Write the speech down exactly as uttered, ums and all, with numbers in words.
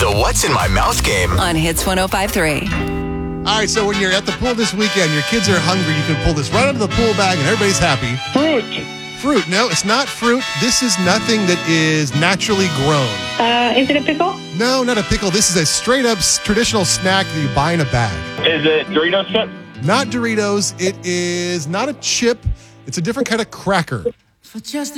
the What's in My Mouth game on Hits one oh five point three. All right, so when you're at the pool this weekend, your kids are hungry, you can pull this right out of the pool bag and everybody's happy. Fruit. Fruit. No, it's not fruit. This is nothing that is naturally grown. Uh, is it a pickle? No, not a pickle. This is a straight-up traditional snack that you buy in a bag. Is it Doritos chip? Not Doritos. It is not a chip. It's a different kind of cracker. For just